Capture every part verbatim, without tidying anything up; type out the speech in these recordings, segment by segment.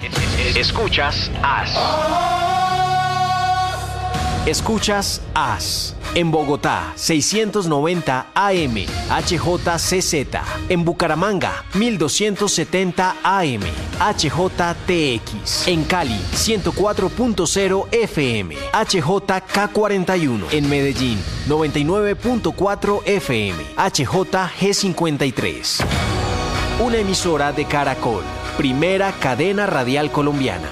Escuchas As. Escuchas As. En Bogotá, seiscientos noventa A M, H J C Z. En Bucaramanga, mil doscientos setenta A M, H J T X. En Cali, ciento cuatro punto cero F M, H J K cuarenta y uno. En Medellín, noventa y nueve punto cuatro F M, H J G cincuenta y tres. Una emisora de Caracol, primera cadena radial colombiana.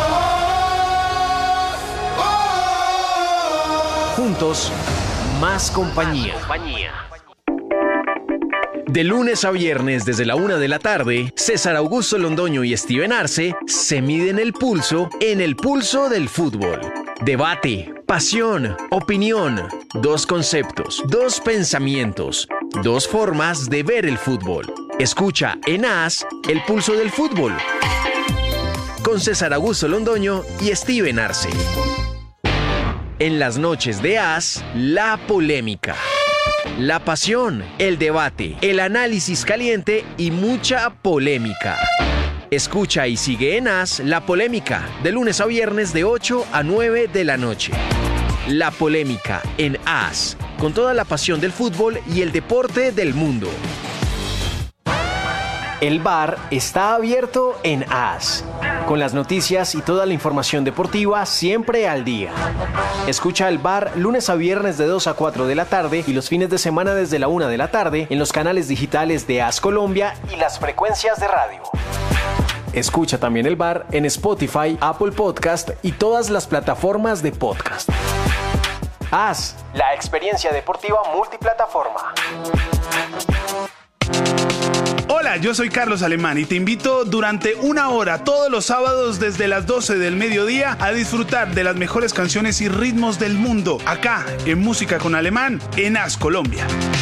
Juntos, más compañía. De lunes a viernes desde la una de la tarde, César Augusto Londoño y Steven Arce se miden el pulso en el pulso del fútbol. Debate, pasión, opinión, dos conceptos, dos pensamientos, dos formas de ver el fútbol. Escucha en As el pulso del fútbol con César Augusto Londoño y Steven Arce. En las noches de As, la polémica, la pasión, el debate, el análisis caliente y mucha polémica. Escucha y sigue en As la polémica, de lunes a viernes de ocho a nueve de la noche. La polémica en As, con toda la pasión del fútbol y el deporte del mundo. El bar está abierto en As, con las noticias y toda la información deportiva siempre al día. Escucha el bar lunes a viernes de dos a cuatro de la tarde y los fines de semana desde la una de la tarde en los canales digitales de As Colombia y las frecuencias de radio. Escucha también el bar en Spotify, Apple Podcast y todas las plataformas de podcast. As, la experiencia deportiva multiplataforma. Hola, yo soy Carlos Alemán y te invito durante una hora todos los sábados desde las doce del mediodía a disfrutar de las mejores canciones y ritmos del mundo, acá en Música con Alemán, en As Colombia.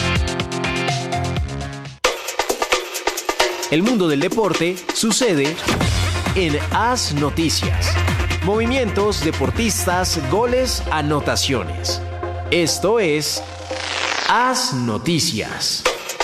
El mundo del deporte sucede en As Noticias. Movimientos, deportistas, goles, anotaciones. Esto es As Noticias.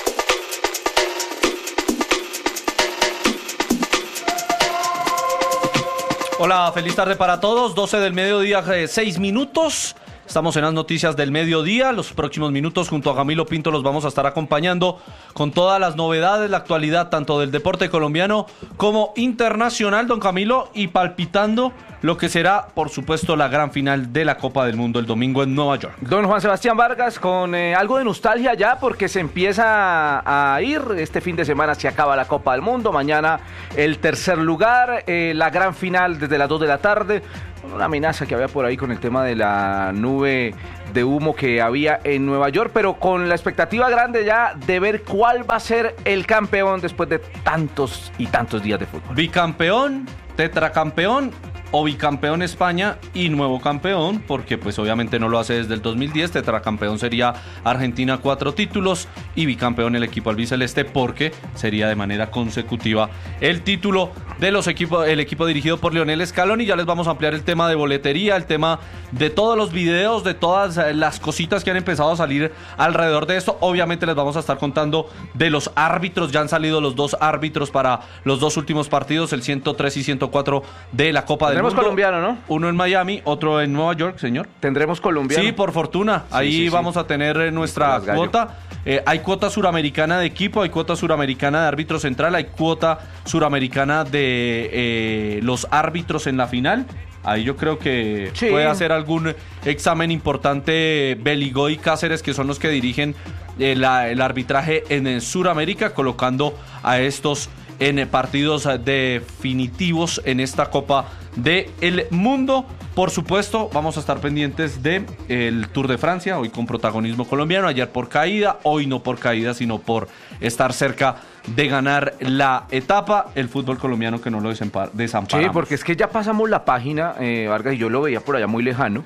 Hola, feliz tarde para todos, doce del mediodía, seis minutos. Estamos en las noticias del mediodía. Los próximos minutos junto a Camilo Pinto los vamos a estar acompañando con todas las novedades, la actualidad tanto del deporte colombiano como internacional, don Camilo, y palpitando lo que será, por supuesto, la gran final de la Copa del Mundo el domingo en Nueva York. Don Juan Sebastián Vargas, con eh, algo de nostalgia ya, porque se empieza a ir. Este fin de semana se acaba la Copa del Mundo. Mañana el tercer lugar, eh, la gran final desde las dos de la tarde. Una amenaza que había por ahí con el tema de la nube de humo que había en Nueva York, pero con la expectativa grande ya de ver cuál va a ser el campeón después de tantos y tantos días de fútbol. Bicampeón, tetracampeón o bicampeón España y nuevo campeón, porque pues obviamente no lo hace desde el dos mil diez, tetracampeón sería Argentina, cuatro títulos, y bicampeón el equipo albiceleste, porque sería de manera consecutiva el título de los equipos, el equipo dirigido por Lionel Scaloni. Ya les vamos a ampliar el tema de boletería, el tema de todos los videos, de todas las cositas que han empezado a salir alrededor de esto. Obviamente les vamos a estar contando de los árbitros, ya han salido los dos árbitros para los dos últimos partidos, el ciento tres y ciento cuatro de la Copa del Mundo. Tendremos colombiano, ¿no? Uno en Miami, otro en Nueva York, señor. Tendremos colombiano. Sí, por fortuna. Sí, Ahí sí, sí. vamos a tener nuestra cuota. Eh, hay cuota suramericana de equipo, hay cuota suramericana de árbitro central, hay cuota suramericana de eh, los árbitros en la final. Ahí yo creo que sí. puede hacer algún examen importante Beligo y Cáceres, que son los que dirigen eh, la, el arbitraje en, en Suramérica, colocando a estos en partidos definitivos en esta Copa del Mundo. Por supuesto, vamos a estar pendientes del Tour de Francia, hoy con protagonismo colombiano, ayer por caída, hoy no por caída, sino por estar cerca de ganar la etapa, el fútbol colombiano que no lo desamparamos. Sí, porque es que ya pasamos la página, eh, Vargas, y yo lo veía por allá muy lejano,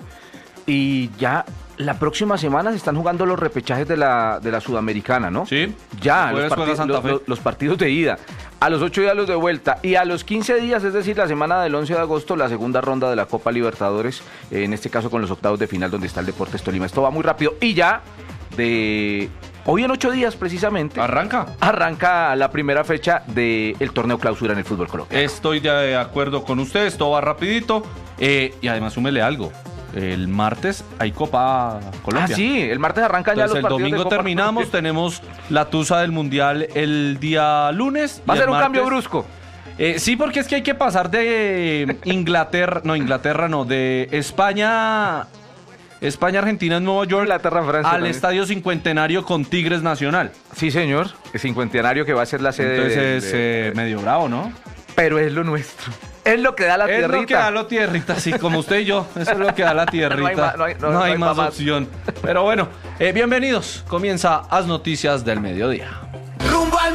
y ya la próxima semana se están jugando los repechajes de la, de la Sudamericana, ¿no? Sí. Ya, los, partid- los, los, los partidos de ida, a los ocho días los de vuelta, y a los quince días, es decir, la semana del once de agosto, la segunda ronda de la Copa Libertadores, eh, en este caso con los octavos de final donde está el Deportes Tolima. Esto va muy rápido, y ya de Hoy en ocho días, precisamente. ¿Arranca? Arranca la primera fecha del torneo clausura en el fútbol colombiano. Estoy de acuerdo con ustedes, todo va rapidito. Eh, y además súmele algo. El martes hay Copa Colombia. Ah, sí, el martes arrancan ya los Entonces, partidos el domingo de Copa terminamos, Colombia. tenemos la tusa del Mundial el día lunes. Va a y ser el un cambio martes- brusco. Eh, sí, porque es que hay que pasar de Inglaterra, no, Inglaterra no, de España, España, Argentina, en Nueva York, Inglaterra, Francia al también. Estadio Cincuentenario con Tigres Nacional. Sí, señor. El cincuentenario que va a ser la sede. Entonces de- es de- eh, medio bravo, ¿no? Pero es lo nuestro. Es lo que da la Es tierrita. lo que da la tierrita, sí, como usted y yo. Eso es lo que da la tierrita. No hay ma- no hay- no- no hay más pa' más. opción. Pero bueno, eh, bienvenidos. Comienza Haz Noticias del Mediodía.